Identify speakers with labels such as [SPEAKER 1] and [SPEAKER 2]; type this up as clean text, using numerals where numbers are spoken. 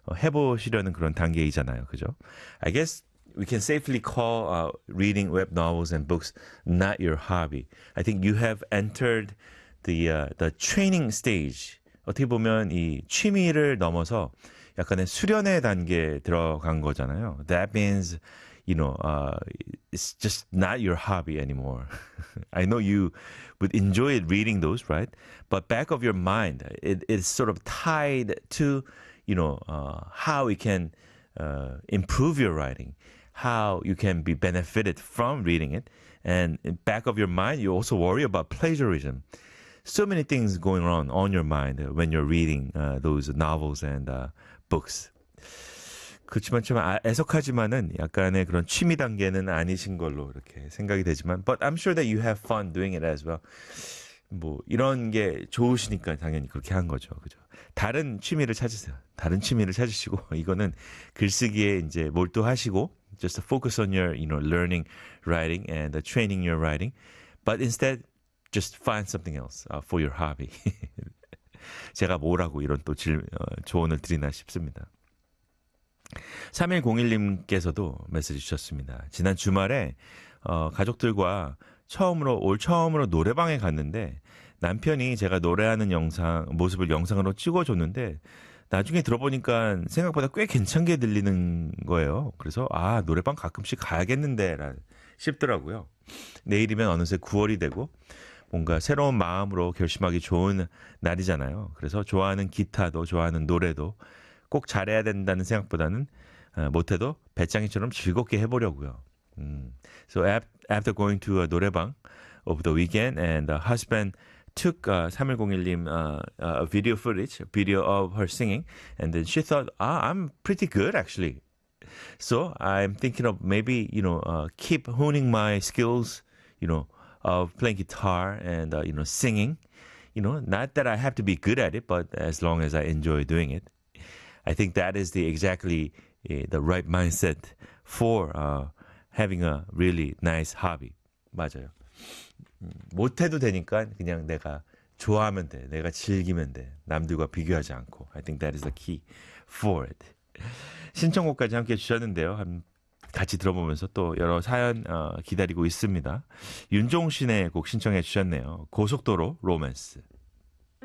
[SPEAKER 1] 해보시려는 그런 단계이잖아요. 그죠? I guess we can safely call reading web novels and books not your hobby. I think you have entered the training stage. 어떻게 보면 이 취미를 넘어서 약간의 수련의 단계에 들어간 거잖아요. That means, it's just not your hobby anymore. I know you would enjoy reading those, right? But back of your mind, it is sort of tied to, how it can improve your writing, how you can be benefited from reading it. And in back of your mind, you also worry about plagiarism. So many things going on your mind when you're reading those novels and books. 그렇지만 좀 애석하지만은 약간의 그런 취미 단계는 아니신 걸로 이렇게 생각이 되지만, but I'm sure that you have fun doing it as well. 뭐 이런 게 좋으시니까 당연히 그렇게 한 거죠, 그죠? 다른 취미를 찾으세요. 다른 취미를 찾으시고 이거는 글쓰기에 이제 몰두하시고, just focus on your, learning writing and training your writing, but instead just find something else for your hobby. 제가 뭐라고 이런 또 조언을 드리나 싶습니다. 3101님께서도 메시지 주셨습니다. 지난 주말에 가족들과 올 처음으로 노래방에 갔는데 남편이 제가 노래하는 모습을 영상으로 찍어줬는데 나중에 들어보니까 생각보다 꽤 괜찮게 들리는 거예요. 그래서 노래방 가끔씩 가야겠는데 싶더라고요. 내일이면 어느새 9월이 되고 뭔가 새로운 마음으로 결심하기 좋은 날이잖아요. 그래서 좋아하는 기타도 좋아하는 노래도 꼭 잘해야 된다는 생각보다는 못해도 배짱이처럼 즐겁게 해보려고요. So after going to a 노래방 over the weekend, and the husband took 3101님 a video footage, a video of her singing, and then she thought, I'm pretty good actually. So I'm thinking of maybe, keep honing my skills, of playing guitar and, singing. Not that I have to be good at it, but as long as I enjoy doing it. I think that is exactly the right mindset for having a really nice hobby. 맞아요. 못해도 되니까 그냥 내가 좋아하면 돼. 내가 즐기면 돼. 남들과 비교하지 않고. I think that is the key for it. 신청곡까지 함께 주셨는데요. 같이 들어보면서 또 여러 사연 기다리고 있습니다. 윤종신의 곡 신청해 주셨네요. 고속도로 로맨스.